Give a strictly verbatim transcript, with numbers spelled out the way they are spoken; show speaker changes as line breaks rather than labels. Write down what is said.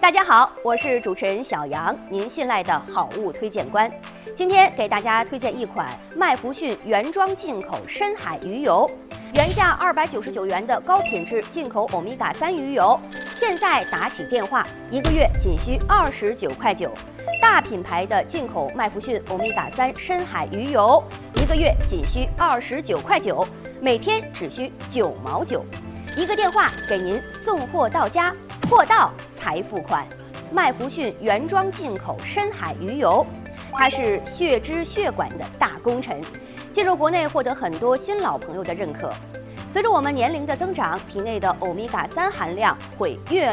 大家好，我是主持人小杨，您信赖的好物推荐官。今天给大家推荐一款麦福逊原装进口深海鱼油，原价二百九十九元的高品质进口欧米伽三鱼油，现在打起电话，一个月仅需二十九块九。大品牌的进口麦福逊欧米伽三深海鱼油，一个月仅需二十九块九，每天只需九毛九。一个电话给您送货到家，货到才付款。麦福逊原装进口深海鱼油，它是血脂血管的大功臣，进入国内获得很多新老朋友的认可。随着我们年龄的增长，体内的欧米伽三含量会越